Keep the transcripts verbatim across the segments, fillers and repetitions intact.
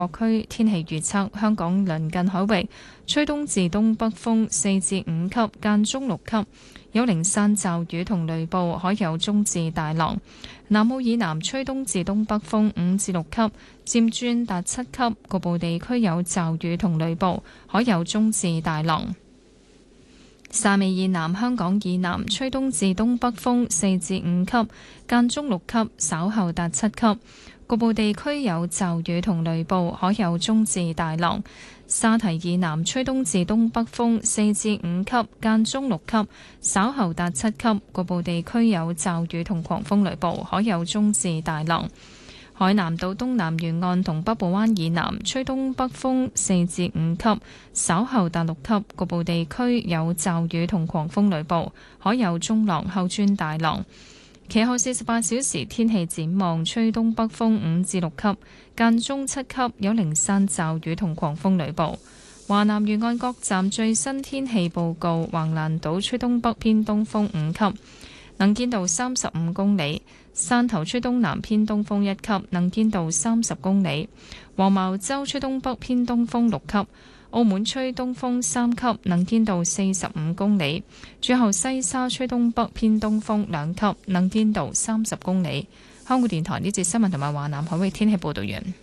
各區天氣預測：香港鄰近海域吹東至東北風四至五級，間中六級，有零散驟雨同雷暴，海有中至大浪。南澳以南吹東至東北風五至六級，漸轉達七級，局部地區有驟雨同雷暴，海有中至大浪。汕尾以南、香港以南吹東至東北風四至五級，間中六級，稍後達七級。局部地區有驟雨同雷暴，海有中至大浪。沙堤以南吹東至東北風四至五級，間中六級，稍後達七級。局部地區有驟雨同狂風雷暴，海有中至大浪。海南島東南沿岸同北部灣以南吹東北風四至五級，稍後達六級。局部地區有驟雨同狂風雷暴，海有中浪，後轉大浪。其後四十八小時天氣展望，吹東北風五至六級，間中七級，有零散驟雨同狂風雷暴。華南沿岸各站最新天氣報告：橫瀾島吹東北偏東風五級，能見度三十五公里；汕頭吹東南偏東風一級，能見度三十公里；黃茅洲吹東北偏東風六級。澳門吹東風三級，能見度四十五公里。最後西沙吹東北偏東風兩級，能見度三十公里。香港電台呢節新聞同埋華南海域天氣報道完。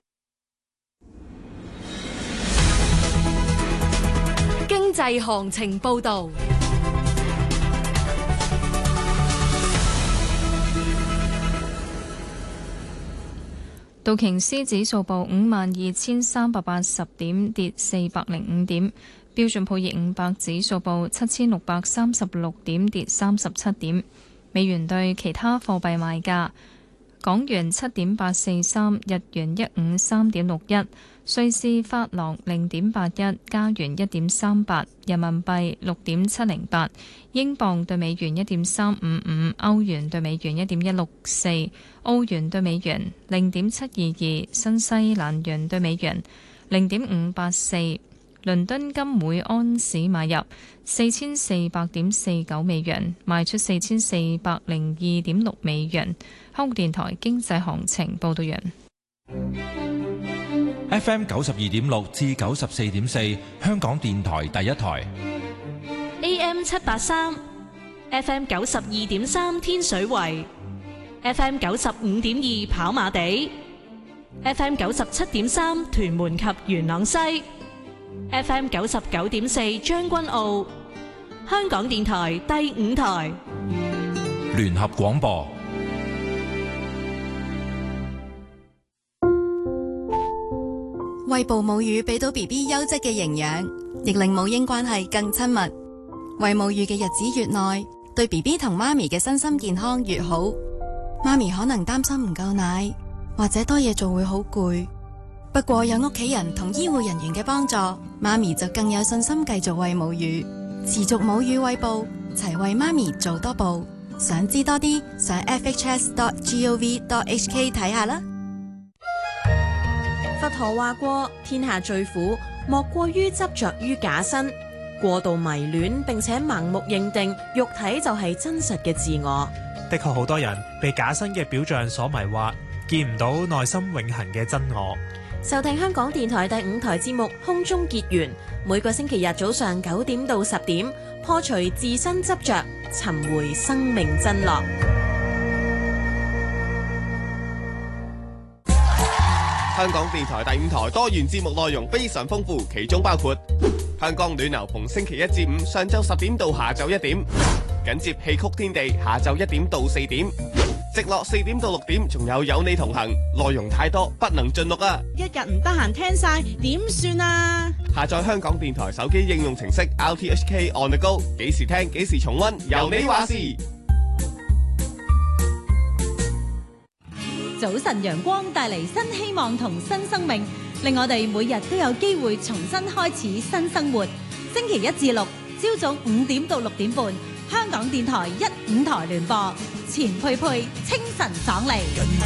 經濟行情報道。 道瓊斯指數報五萬二千三百八十點，跌四百零五點。標準普爾五百指數報七千六百三十六點，跌三十七點。美元對其他貨幣賣價：港元七點八四三，日元一五三點六一，瑞士法郎零點八一，加元一點三八，人民幣六點七零八，英鎊對美元一點三五五，歐元對美元一點一六四，澳元對美元零點七二二，新西蘭元對美元零點五八四。倫敦金每安士買入四千四百點四九美元，賣出四千四百零二點六美元。香港電台經濟行情報道完。 F M 九十二點六至九十四點四，香港電台第一台。 A M 七八三，F M 九十二點三天水圍，F M 九十五點二跑馬地，F M 九十七點三屯門及元朗西，F M 九十九點四將軍澳。香港電台第五台聯合廣播。 餵哺母乳俾到 B B 優質嘅營養，亦令母嬰關係更親密。餵母乳嘅日子越耐，對 B B 同媽咪嘅身心健康越好。媽咪可能擔心唔夠奶，或者多嘢做會好攰。不過有屋企人同醫護人員嘅幫助，媽咪就更有信心繼續餵母乳。持續母乳餵哺，齊為媽咪做多步。想知多啲，上 f h s dot gov dot h k 睇下啦。 佛陀話過，天下最苦莫過於執着於假身，過度迷戀並且盲目認定肉體就係真實嘅自我。 的確好多人被假身嘅表象所迷惑，見唔到內心永恆嘅真我。 收聽香港電台第五台節目《空中結緣》，每個星期日早上九點到十點，破除自身執着，尋回生命真樂。 香港電台第五台多元節目內容非常豐富，其中包括香港暖流逢星期一至五上晝十點到下晝一點，緊接戲曲天地下晝一點到四點，直落四點到六點，仲有有你同行，內容太多不能盡錄啊！ 一日唔得閒聽晒點算啊？ 下載香港電台手機應用程式 R T H K On The Go， 幾時聽幾時重溫，由你話事。 早晨陽光帶嚟新希望同新生命，令我哋每日都有機會重新開始新生活。星期一至六朝早五點到六點半，香港電台一五台聯播，錢佩佩清晨爽利。